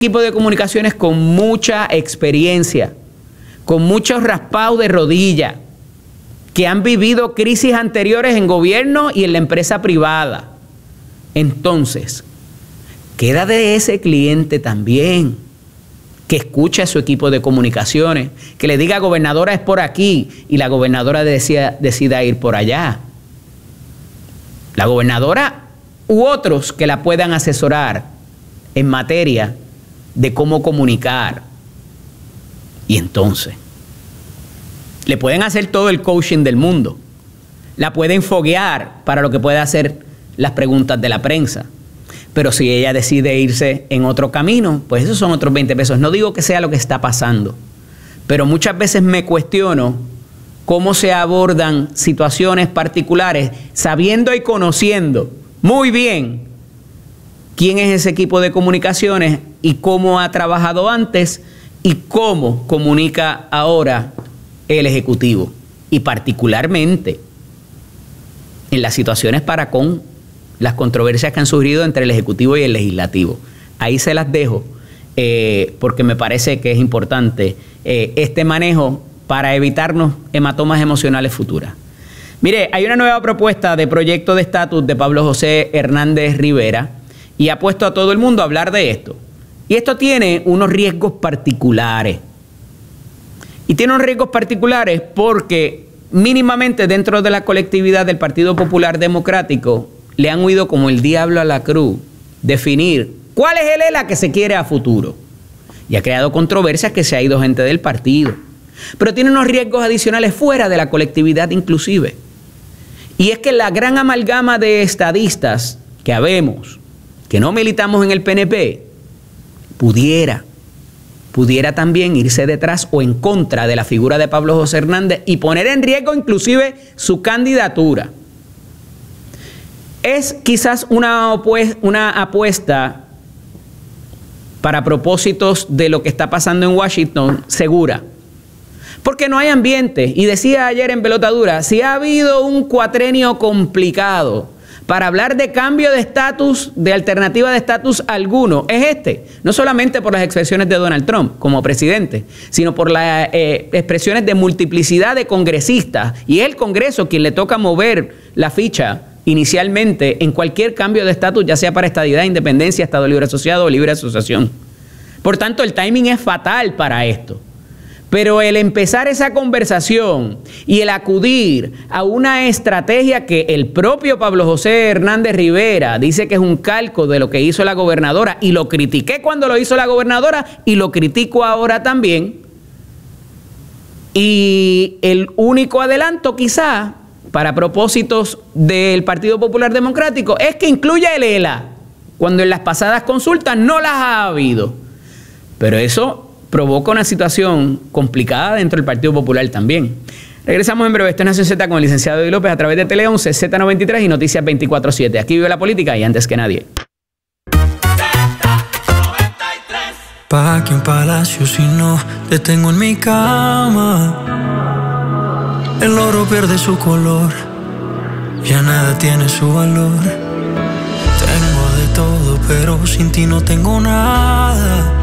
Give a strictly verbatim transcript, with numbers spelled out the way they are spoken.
Equipo de comunicaciones con mucha experiencia, con muchos raspados de rodilla, que han vivido crisis anteriores en gobierno y en la empresa privada. Entonces, queda de ese cliente también, que escuche a su equipo de comunicaciones, que le diga, gobernadora, es por aquí, y la gobernadora decida, decida ir por allá. La gobernadora u otros que la puedan asesorar en materia de cómo comunicar. Y entonces, le pueden hacer todo el coaching del mundo. La pueden foguear para lo que pueda hacer las preguntas de la prensa. Pero si ella decide irse en otro camino, pues esos son otros veinte pesos. No digo que sea lo que está pasando, pero muchas veces me cuestiono cómo se abordan situaciones particulares, sabiendo y conociendo muy bien quién es ese equipo de comunicaciones y cómo ha trabajado antes y cómo comunica ahora el Ejecutivo. Y particularmente en las situaciones para con las controversias que han surgido entre el Ejecutivo y el Legislativo. Ahí se las dejo, eh, porque me parece que es importante eh, este manejo para evitarnos hematomas emocionales futuras. Mire, hay una nueva propuesta de proyecto de estatus de Pablo José Hernández Rivera y ha puesto a todo el mundo a hablar de esto. Y esto tiene unos riesgos particulares. Y tiene unos riesgos particulares porque mínimamente dentro de la colectividad del Partido Popular Democrático le han oído como el diablo a la cruz definir cuál es el E L A que se quiere a futuro. Y ha creado controversias que se ha ido gente del partido. Pero tiene unos riesgos adicionales fuera de la colectividad inclusive. Y es que la gran amalgama de estadistas que habemos, que no militamos en el P N P, pudiera, pudiera también irse detrás o en contra de la figura de Pablo José Hernández y poner en riesgo inclusive su candidatura. Es quizás una, una apuesta para propósitos de lo que está pasando en Washington segura. Porque no hay ambiente. Y decía ayer en Pelotadura, si ha habido un cuatrenio complicado para hablar de cambio de estatus, de alternativa de estatus alguno, es este. No solamente por las expresiones de Donald Trump como presidente, sino por las eh, expresiones de multiplicidad de congresistas. Y es el Congreso quien le toca mover la ficha inicialmente en cualquier cambio de estatus, ya sea para estadidad, independencia, Estado libre asociado o libre asociación. Por tanto, el timing es fatal para esto. Pero el empezar esa conversación y el acudir a una estrategia que el propio Pablo José Hernández Rivera dice que es un calco de lo que hizo la gobernadora, y lo critiqué cuando lo hizo la gobernadora y lo critico ahora también. Y el único adelanto quizá para propósitos del Partido Popular Democrático es que incluya el E L A, cuando en las pasadas consultas no las ha habido. Pero eso provoca una situación complicada dentro del Partido Popular también. Regresamos en breve. Esto es Nación Z con el licenciado Eddie López a través de Tele once, Z noventa y tres y Noticias veinticuatro siete. Aquí vive la política y antes que nadie. ¿Pa' qué un palacio si no te tengo en mi cama? El oro pierde su color, ya nada tiene su valor. Tengo de todo, pero sin ti no tengo nada.